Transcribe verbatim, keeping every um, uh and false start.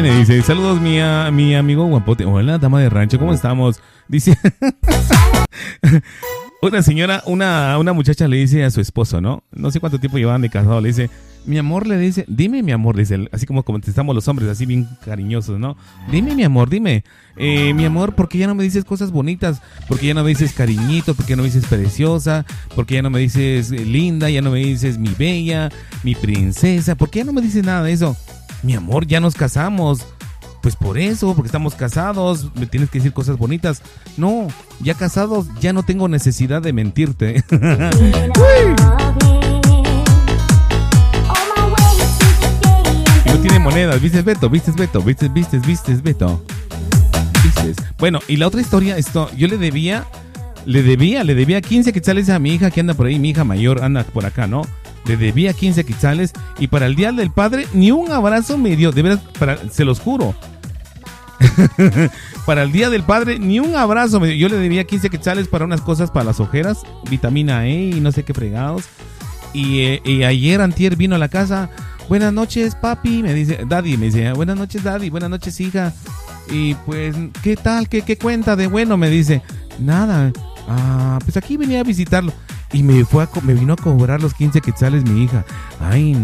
Me dice, saludos mi, a, mi amigo guapote. Hola, dama de rancho, ¿cómo estamos? Dice, una señora, una, una muchacha le dice a su esposo, ¿no? No sé cuánto tiempo llevaban de casado, le dice, mi amor, le dice, dime mi amor, dice, así como contestamos los hombres, así bien cariñosos, ¿no? Dime mi amor, dime, eh, mi amor, ¿por qué ya no me dices cosas bonitas? ¿Por qué ya no me dices cariñito? ¿Por qué ya no me dices preciosa? ¿Por qué ya no me dices linda? ¿Ya no me dices mi bella, mi princesa? ¿Por qué ya no me dices nada de eso? Mi amor, ya nos casamos. Pues por eso, porque estamos casados, me tienes que decir cosas bonitas. No, ya casados, ya no tengo necesidad de mentirte. Y no tiene monedas, ¿viste, Beto? ¿Viste, Beto? ¿Viste, viste, viste, Beto? ¿Viste? Bueno, y la otra historia, esto, yo le debía, le debía, le debía quince quetzales a mi hija que anda por ahí, mi hija mayor anda por acá, ¿no? Le debía quince quetzales y para el Día del Padre ni un abrazo me dio, de verdad, para, se los juro. Para el Día del Padre ni un abrazo me dio. Yo le debía quince quetzales para unas cosas para las ojeras, vitamina E y no sé qué fregados. Y, eh, y ayer antier vino a la casa, buenas noches papi, me dice, daddy, me dice, buenas noches daddy, buenas noches hija. Y pues, ¿qué tal? ¿Qué, qué cuenta de bueno? Me dice, nada, ah, pues aquí venía a visitarlo. Y me fue a, me vino a cobrar los quince quetzales mi hija. Ay,